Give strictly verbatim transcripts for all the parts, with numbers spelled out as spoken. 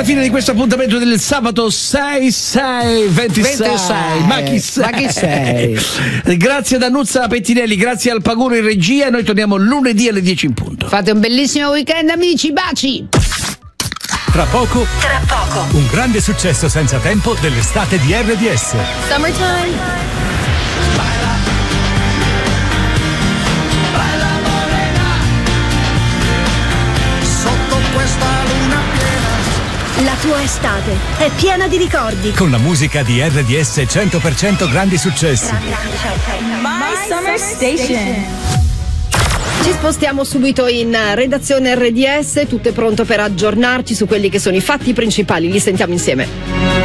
fine di questo appuntamento del sabato sei sei ventisei. ventisei. Ma chi sei? Ma chi sei? Grazie ad Annuzza Pettinelli, grazie al Paguro in regia. Noi torniamo lunedì alle dieci in punto. Fate un bellissimo weekend, amici, baci! Tra poco, Tra poco, un grande successo senza tempo dell'estate di R D S. Summertime. La tua estate è piena di ricordi. Con la musica di R D S cento per cento grandi successi. My Summer Station. Ci spostiamo subito in redazione R D S, tutto è pronto per aggiornarci su quelli che sono i fatti principali, li sentiamo insieme.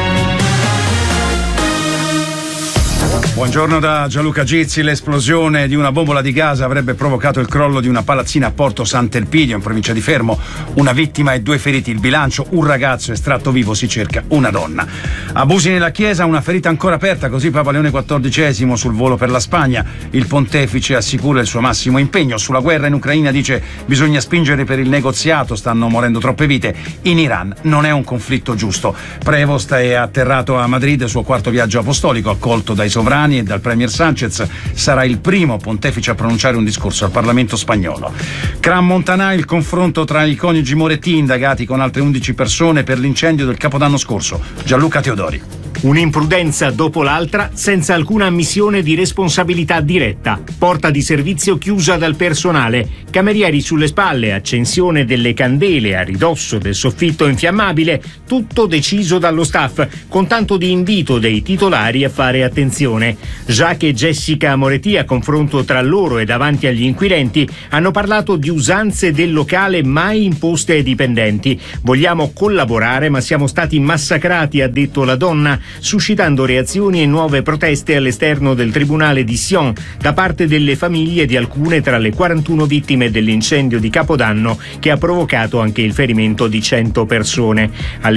Buongiorno da Gianluca Gizzi. L'esplosione di una bombola di gas avrebbe provocato il crollo di una palazzina a Porto Sant'Elpidio, in provincia di Fermo. Una vittima e due feriti. Il bilancio: un ragazzo estratto vivo, si cerca una donna. Abusi nella Chiesa, una ferita ancora aperta, così Papa Leone quattordicesimo sul volo per la Spagna. Il pontefice assicura il suo massimo impegno. Sulla guerra in Ucraina dice: bisogna spingere per il negoziato, stanno morendo troppe vite. In Iran non è un conflitto giusto. Prevost è atterrato a Madrid, suo quarto viaggio apostolico, accolto dai sovrani e dal premier Sanchez. Sarà il primo pontefice a pronunciare un discorso al Parlamento spagnolo. Cran Montanà, il confronto tra i coniugi Moretti, indagati con altre undici persone per l'incendio del Capodanno scorso. Gianluca Teodori. Un'imprudenza dopo l'altra, senza alcuna ammissione di responsabilità diretta. Porta di servizio chiusa dal personale, camerieri sulle spalle, accensione delle candele a ridosso del soffitto infiammabile, tutto deciso dallo staff, con tanto di invito dei titolari a fare attenzione. Jacques e Jessica Moretti, a confronto tra loro e davanti agli inquirenti, hanno parlato di usanze del locale mai imposte ai dipendenti. Vogliamo collaborare, ma siamo stati massacrati, ha detto la donna, suscitando reazioni e nuove proteste all'esterno del tribunale di Sion da parte delle famiglie di alcune tra le quarantuno vittime dell'incendio di Capodanno che ha provocato anche il ferimento di cento persone. Alle